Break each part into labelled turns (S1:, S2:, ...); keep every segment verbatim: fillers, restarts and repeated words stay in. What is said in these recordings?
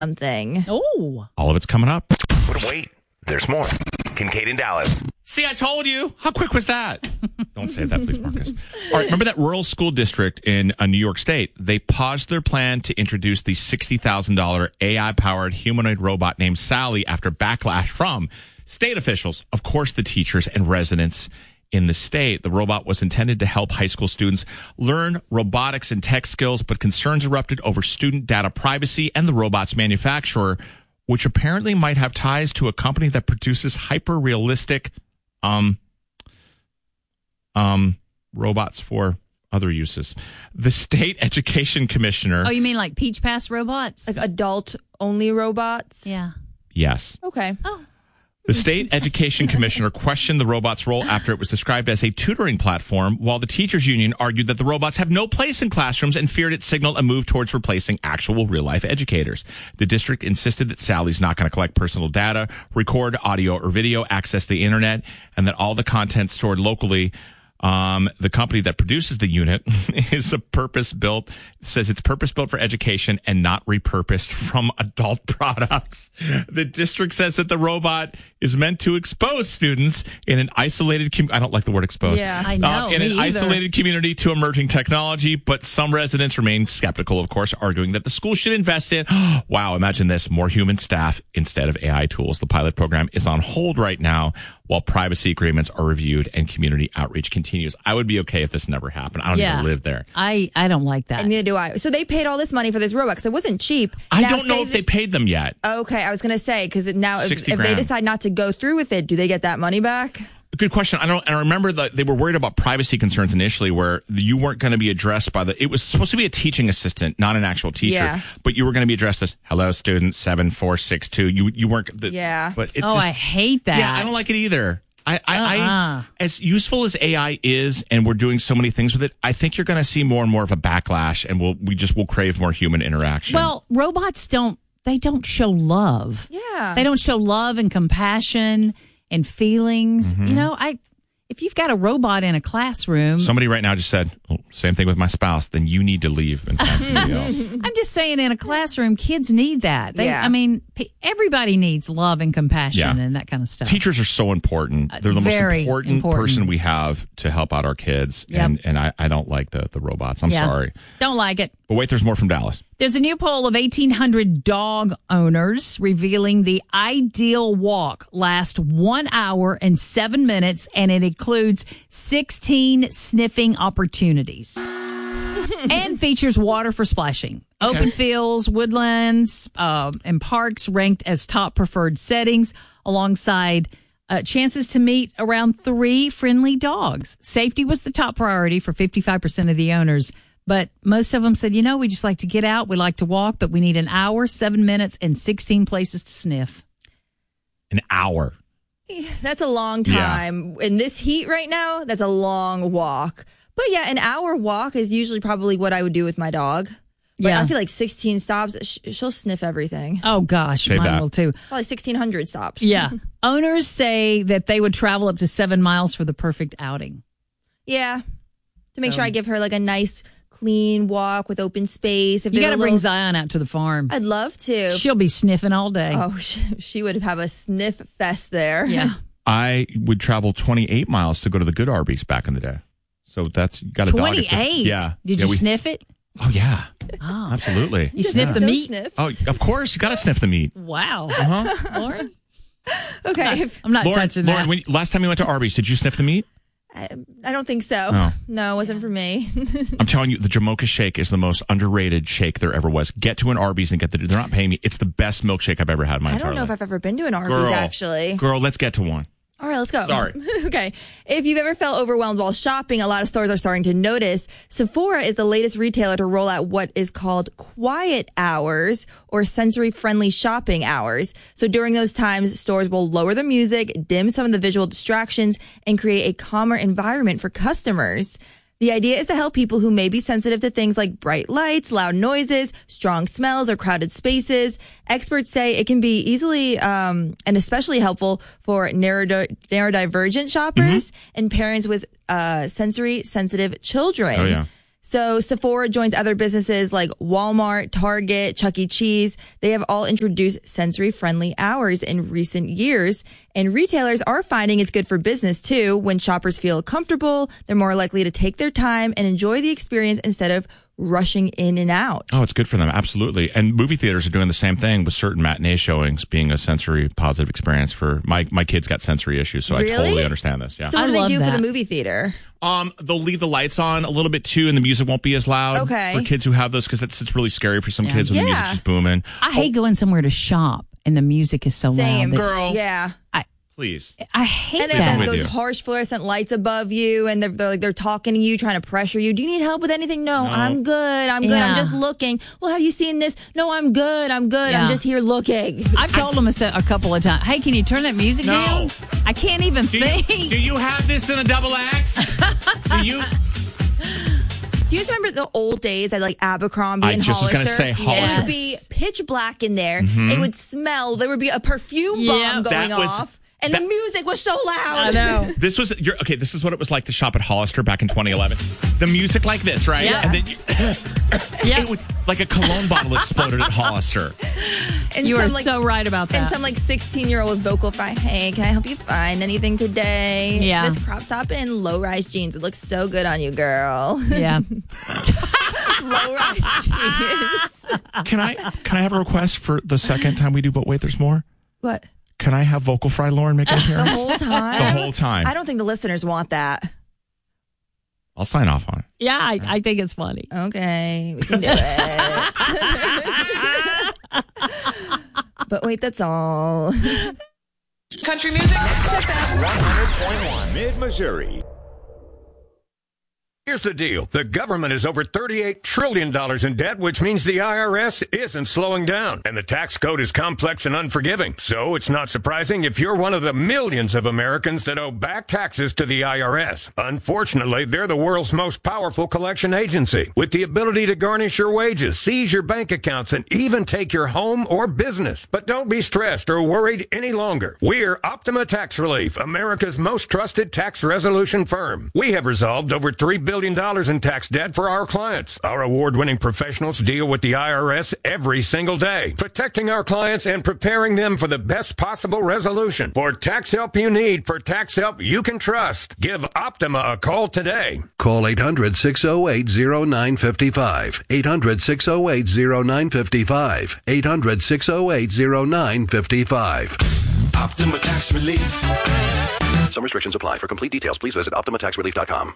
S1: something.
S2: Oh.
S3: All of it's coming up.
S4: But wait, there's more. Kincaid in Dallas.
S3: See, I told you. How quick was that? Don't say that, please, Marcus. All right, remember that rural school district in uh, New York State? They paused their plan to introduce the sixty thousand dollars A I-powered humanoid robot named Sally after backlash from state officials, of course, the teachers and residents in the state. The robot was intended to help high school students learn robotics and tech skills, but concerns erupted over student data privacy and the robot's manufacturer, which apparently might have ties to a company that produces hyper-realistic um, um, robots for other uses. The state education commissioner...
S2: Oh, you mean like Peach Pass robots?
S1: Like adult-only robots?
S2: Yeah.
S3: Yes.
S1: Okay.
S2: Oh.
S3: The state education commissioner questioned the robot's role after it was described as a tutoring platform, while the teachers union argued that the robots have no place in classrooms and feared it signaled a move towards replacing actual real-life educators. The district insisted that Sally's not going to collect personal data, record audio or video, access the internet, and that all the content stored locally. Um, the company that produces the unit is a purpose-built, says it's purpose-built for education and not repurposed from adult products. The district says that the robot is meant to expose students in an isolated, com- I don't like the word expose.
S1: Yeah,
S2: I know.
S3: Um, in an
S2: me either.
S3: isolated community to emerging technology, but some residents remain skeptical, of course, arguing that the school should invest in, wow, imagine this, more human staff instead of A I tools. The pilot program is on hold right now while privacy agreements are reviewed and community outreach continues. I would be okay if this never happened. I don't
S2: Yeah.
S3: even live there.
S2: I, I don't like that.
S1: And neither do I. So they paid all this money for this robot because it wasn't cheap.
S3: I
S1: Now
S3: don't know
S1: say
S3: if they
S1: that-
S3: paid them yet.
S1: Okay, I was going to say, because now if, if
S3: sixty
S1: they
S3: grand.
S1: decide not to go through with it, do they get that money back?
S3: Good question. I don't. And I remember that they were worried about privacy concerns initially, where you weren't going to be addressed by the. It was supposed to be a teaching assistant, not an actual teacher.
S1: Yeah.
S3: But you were going to be addressed as "Hello, student seven four six two." You you weren't. The,
S1: Yeah.
S3: But it
S2: oh,
S3: just,
S2: I hate that.
S3: Yeah, I don't like it either. I, I,
S2: Uh-uh.
S3: I, as useful as A I is, and we're doing so many things with it, I think you're going to see more and more of a backlash, and we'll we just will crave more human interaction.
S2: Well, robots don't, they don't show love.
S1: Yeah.
S2: They don't show love and compassion and feelings.
S3: Mm-hmm.
S2: You know, I if you've got a robot in a classroom,
S3: somebody right now just said, oh, same thing with my spouse, then you need to leave and find somebody else.
S2: I'm just saying in a classroom, kids need that. They,
S1: Yeah.
S2: I mean, p- everybody needs love and compassion
S3: Yeah.
S2: and that kind of stuff.
S3: Teachers are so important. They're the most
S2: very
S3: important,
S2: important.
S3: person we have to help out our kids.
S2: Yep.
S3: And and I, I don't like the, the robots. I'm
S2: Yeah.
S3: sorry.
S2: Don't like it.
S3: But wait, there's more from Dallas.
S2: There's a new poll of eighteen hundred dog owners revealing the ideal walk lasts one hour and seven minutes, and it includes sixteen sniffing opportunities and features water for splashing. Open fields, woodlands, uh, and parks ranked as top preferred settings alongside uh, chances to meet around three friendly dogs. Safety was the top priority for fifty-five percent of the owners. But most of them said, you know, we just like to get out. We like to walk, but we need an hour, seven minutes, and sixteen places to sniff.
S3: An hour.
S1: That's a long
S3: Yeah.
S1: time. In this heat right now, that's a long walk. But yeah, an hour walk is usually probably what I would do with my dog. But
S2: Yeah.
S1: I feel like sixteen stops, sh- she'll sniff everything.
S2: Oh, gosh,
S3: Save
S2: mine
S3: that.
S2: will too.
S1: Probably sixteen hundred stops.
S2: Yeah. Owners say that they would travel up to seven miles for the perfect outing.
S1: Yeah. To make sure I give her like a nice, clean walk with open space. If
S2: You
S1: there's
S2: got to
S1: a
S2: bring
S1: little-
S2: Zion out to the farm.
S1: I'd love to.
S2: She'll be sniffing all day.
S1: Oh, she, she would have a sniff fest there.
S2: Yeah.
S3: I would travel twenty-eight miles to go to the good Arby's back in the day. So that's got a dog. if it-
S2: twenty-eight?
S3: Yeah.
S2: Did
S3: Yeah,
S2: you
S3: we-
S2: sniff it?
S3: Oh, yeah.
S2: Oh.
S3: Absolutely.
S2: You sniff
S3: Yeah.
S2: the
S1: Those
S2: meat?
S1: sniffs.
S3: Oh, of course. You got to sniff the meat.
S2: Wow.
S3: Uh-huh.
S2: Lauren?
S1: Okay. if-
S2: I'm not
S3: Lauren,
S2: touching
S3: Lauren
S2: that.
S3: when, last time you went to Arby's, did you sniff the meat?
S1: I, I don't think so.
S3: Oh.
S1: No, it wasn't for me.
S3: I'm telling you, the Jamocha shake is the most underrated shake there ever was. Get to an Arby's and get the. They're not paying me. It's the best milkshake I've ever had in my
S1: I
S3: entire
S1: don't know
S3: life.
S1: if I've ever been to an Arby's,
S3: Girl,
S1: actually.
S3: Girl, let's get to one.
S1: All right, let's go.
S3: Sorry.
S1: Okay. If you've ever felt overwhelmed while shopping, a lot of stores are starting to notice. Sephora is the latest retailer to roll out what is called quiet hours or sensory-friendly shopping hours. So during those times, stores will lower the music, dim some of the visual distractions, and create a calmer environment for customers. The idea is to help people who may be sensitive to things like bright lights, loud noises, strong smells, or crowded spaces. Experts say it can be easily um, and especially helpful for neurodi- neurodivergent shoppers
S3: Mm-hmm.
S1: and parents with uh, sensory sensitive children.
S3: Oh, yeah.
S1: So Sephora joins other businesses like Walmart, Target, Chuck E. Cheese. They have all introduced sensory-friendly hours in recent years. And retailers are finding it's good for business, too. When shoppers feel comfortable, they're more likely to take their time and enjoy the experience instead of rushing in and out.
S3: Oh, it's good for them. Absolutely. And movie theaters are doing the same thing with certain matinee showings being a sensory positive experience for my, my kids got sensory issues. So
S1: Really?
S3: I totally understand this. Yeah.
S1: So what
S2: I
S1: do they
S2: love
S1: do for
S2: that.
S1: the movie theater?
S3: Um, they'll leave the lights on a little bit too, and the music won't be as loud
S1: Okay.
S3: for kids who have those because it's, it's really scary for some
S2: Yeah.
S3: kids when the
S1: Yeah.
S3: music's just booming.
S2: I hate going somewhere to shop and the music is so
S1: Same.
S2: loud. that-
S3: Girl,
S1: Yeah.
S3: please.
S2: I hate
S1: And they
S3: I'm
S1: have
S2: that.
S3: with
S1: those
S3: you.
S1: harsh fluorescent lights above you, and they're, they're like they're talking to you, trying to pressure you. Do you need help with anything? No,
S3: No.
S1: I'm good. I'm good. I'm
S2: Yeah.
S1: just looking. Well, have you seen this? No, I'm good. I'm good.
S2: Yeah.
S1: I'm just here looking.
S2: I've told them a, se- a couple of times, hey, can you turn that music
S3: No.
S2: down? I can't even
S3: Do you,
S2: think.
S3: do you have this in a double X? do you?
S1: Do you guys remember the old days at like Abercrombie
S3: I
S1: and
S3: just was
S1: Hollister?
S3: gonna say Hollister.
S1: It would be pitch black in there. It would smell. There would be a perfume bomb
S2: Yeah.
S1: going
S3: That was-
S1: off, and
S3: that-
S1: the music was so loud.
S2: I know.
S3: This was you're, okay. This is what it was like to shop at Hollister back in twenty eleven. The music like this, right?
S2: Yeah.
S3: And then you,
S2: Yeah.
S3: it would like a cologne bottle exploded at Hollister.
S1: And
S2: You
S1: some,
S2: are
S1: like,
S2: so right about that.
S1: And some like sixteen year old with vocal fry. Hey, can I help you find anything today?
S2: Yeah.
S1: This crop top and low rise jeans would look so good on you, girl.
S2: yeah.
S1: Low rise jeans.
S3: Can I can I have a request for the second time we do But Wait, There's More?
S1: What?
S3: Can I have Vocal Fry Lauren make an
S1: The
S3: appearance?
S1: whole time?
S3: The whole time.
S1: I don't think the listeners want that.
S3: I'll sign off on it.
S2: Yeah, I, I think it's funny.
S1: Okay, we can do it. But wait, that's all.
S5: Country music?
S4: one hundred point one
S6: Mid-Missouri. Here's the deal. The government is over thirty-eight trillion dollars in debt, which means the I R S isn't slowing down. And the tax code is complex and unforgiving. So it's not surprising if you're one of the millions of Americans that owe back taxes to the I R S. Unfortunately, they're the world's most powerful collection agency, with the ability to garnish your wages, seize your bank accounts, and even take your home or business. But don't be stressed or worried any longer. We're Optima Tax Relief, America's most trusted tax resolution firm. We have resolved over three billion dollars in tax debt for our clients. Our award-winning professionals deal with the I R S every single day, protecting our clients and preparing them for the best possible resolution. For tax help you need, for tax help you can trust, give Optima a call today.
S7: Call eight hundred, six oh eight, oh nine five five. eight hundred, six oh eight, oh nine five five. eight hundred, six oh eight, oh nine five five.
S6: Optima Tax Relief.
S7: Some restrictions apply. For complete details, please visit optima tax relief dot com.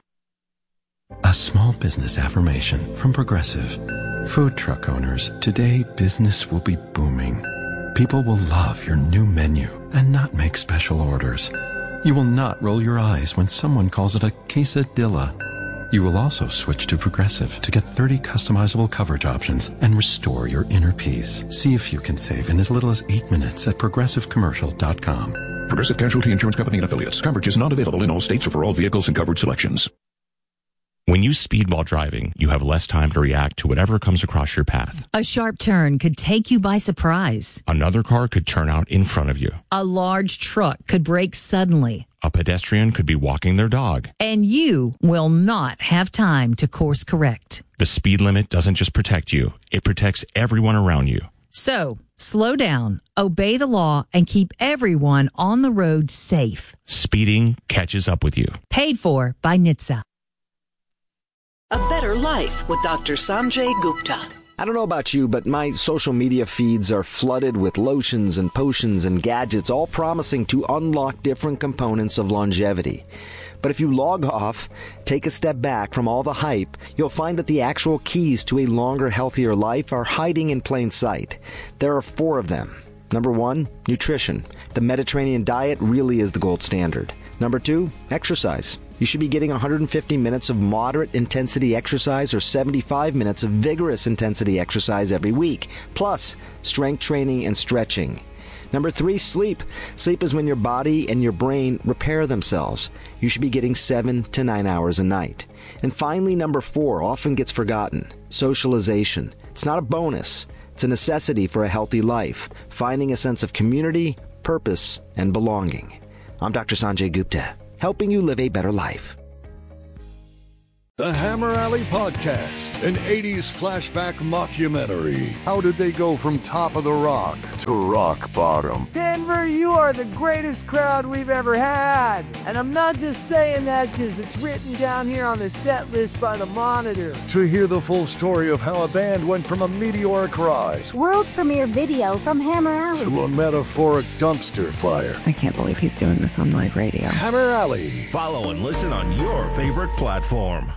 S8: A small business affirmation from Progressive. Food truck owners, today business will be booming. People will love your new menu and not make special orders. You will not roll your eyes when someone calls it a quesadilla. You will also switch to Progressive to get thirty customizable coverage options and restore your inner peace. See if you can save in as little as eight minutes at progressive commercial dot com.
S9: Progressive Casualty Insurance Company and Affiliates. Coverage is not available in all states or for all vehicles and coverage selections.
S3: When you speed while driving, you have less time to react to whatever comes across your path.
S2: A sharp turn could take you by surprise.
S3: Another car could turn out in front of you.
S2: A large truck could brake suddenly.
S3: A pedestrian could be walking their dog.
S2: And you will not have time to course correct.
S3: The speed limit doesn't just protect you, it protects everyone around you.
S2: So, slow down, obey the law, and keep everyone on the road safe.
S3: Speeding catches up with you.
S2: Paid for by N H T S A.
S10: A Better Life with Doctor Sanjay Gupta.
S11: I don't know about you, but my social media feeds are flooded with lotions and potions and gadgets, all promising to unlock different components of longevity. But if you log off, take a step back from all the hype, you'll find that the actual keys to a longer, healthier life are hiding in plain sight. There are four of them. Number one, nutrition. The Mediterranean diet really is the gold standard. Number two, exercise. You should be getting one hundred fifty minutes of moderate intensity exercise or seventy-five minutes of vigorous intensity exercise every week, plus strength training and stretching. Number three, sleep. Sleep is when your body and your brain repair themselves. You should be getting seven to nine hours a night. And finally, number four, often gets forgotten, socialization. It's not a bonus. It's a necessity for a healthy life, finding a sense of community, purpose, and belonging. I'm Doctor Sanjay Gupta, helping you live a better life.
S12: The Hammer Alley Podcast, an eighties flashback mockumentary. How did they go from top of the rock to rock bottom?
S13: Denver, you are the greatest crowd we've ever had. And I'm not just saying that because it's written down here on the set list by the Monitor.
S12: To hear the full story of how a band went from a meteoric rise,
S14: world premiere video from Hammer Alley,
S12: to a metaphoric dumpster fire.
S15: I can't believe he's doing this on live radio.
S12: Hammer Alley.
S16: Follow and listen on your favorite platform.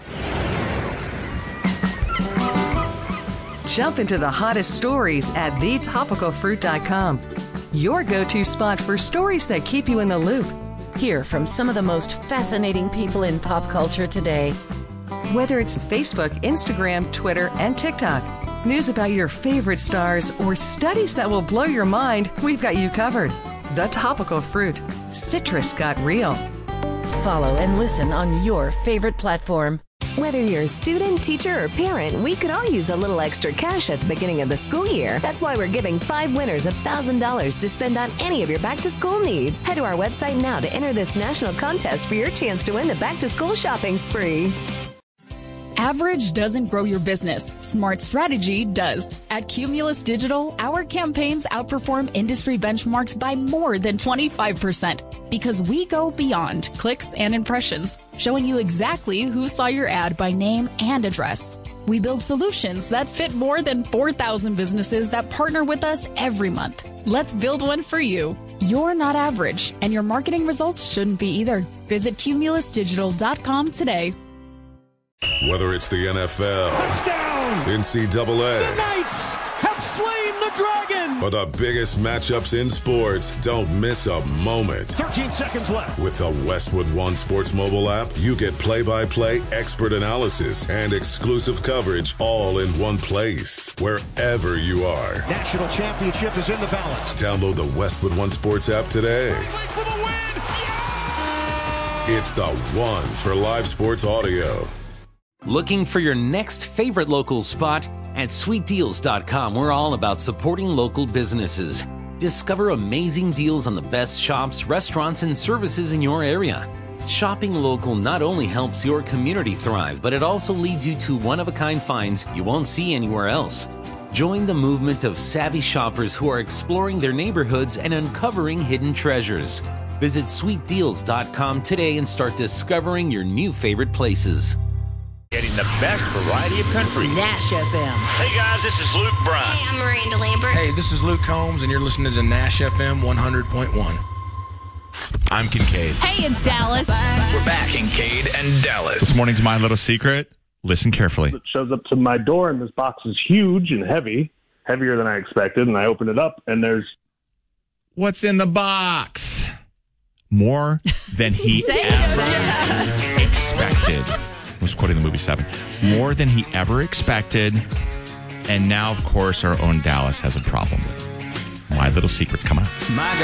S17: Jump into the hottest stories at the topical fruit dot com. Your go-to spot for stories that keep you in the loop.
S18: Hear from some of the most fascinating people in pop culture today.
S17: Whether it's Facebook, Instagram, Twitter, and TikTok, news about your favorite stars, or studies that will blow your mind, we've got you covered. The Topical Fruit. Citrus got real.
S18: Follow and listen on your favorite platform.
S19: Whether you're a student, teacher, or parent, we could all use a little extra cash at the beginning of the school year. That's why we're giving five winners one thousand dollars to spend on any of your back-to-school needs. Head to our website now to enter this national contest for your chance to win the back-to-school shopping spree.
S20: Average doesn't grow your business. Smart strategy does. At Cumulus Digital, our campaigns outperform industry benchmarks by more than twenty-five percent because we go beyond clicks and impressions, showing you exactly who saw your ad by name and address. We build solutions that fit more than four thousand businesses that partner with us every month. Let's build one for you. You're not average, and your marketing results shouldn't be either. Visit cumulus digital dot com today.
S21: Whether it's the N F L, touchdown, N C double A,
S22: the Knights have slain the dragon,
S21: or the biggest matchups in sports, don't miss a moment.
S22: thirteen seconds left.
S21: With the Westwood One Sports mobile app, you get play-by-play expert analysis and exclusive coverage all in one place, wherever you are.
S22: National championship is in the balance.
S21: Download the Westwood One Sports app today.
S22: For the win. Yeah!
S21: It's the one for live sports audio.
S23: Looking for your next favorite local spot? At sweet deals dot com, we're all about supporting local businesses. Discover amazing deals on the best shops, restaurants, and services in your area. Shopping local not only helps your community thrive, but it also leads you to one-of-a-kind finds you won't see anywhere else. Join the movement of savvy shoppers who are exploring their neighborhoods and uncovering hidden treasures. Visit sweet deals dot com today and start discovering your new favorite places.
S16: Getting the best variety of country.
S10: Nash F M.
S16: Hey guys, this is Luke Bryan.
S24: Hey, I'm Miranda Lambert.
S25: Hey, this is Luke Combs, and you're listening to Nash F M one hundred point one.
S16: I'm Kincaid.
S2: Hey, it's Dallas.
S16: We're back, Kincaid and Dallas.
S3: This morning's My Little Secret. Listen carefully.
S26: It shows up to my door, and this box is huge and heavy, heavier than I expected, and I open it up, and there's...
S3: What's in the box? More than he ever expected. I was quoting the movie Seven. More than he ever expected. And now, of course, our own Dallas has a problem with it. My Little Secret's coming up.